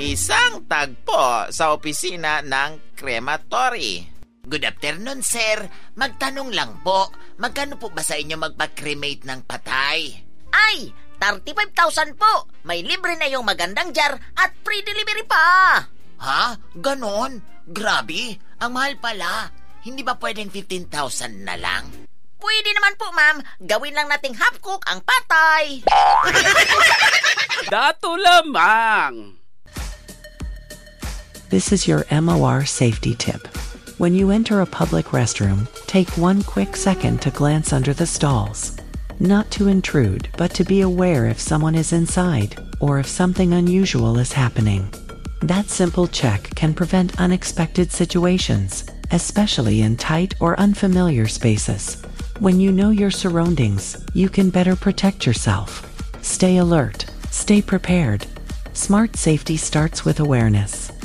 Isang tagpo sa opisina ng crematory. Good afternoon, sir. Magtanong lang po, magkano po ba sa inyo magpa-cremate ng patay? Ay, 35,000 po. May libre na yung magandang jar at free delivery pa. Ha? Ganon? Grabe, ang mahal pala. Hindi ba pwedeng 15,000 na lang? Pwede naman po, ma'am. Gawin lang nating half cook ang patay. Dato lamang. This is your MOR safety tip. When you enter a public restroom, take one quick second to glance under the stalls. Not to intrude, but to be aware if someone is inside or if something unusual is happening. That simple check can prevent unexpected situations, especially in tight or unfamiliar spaces. When you know your surroundings, you can better protect yourself. Stay alert, stay prepared. Smart safety starts with awareness.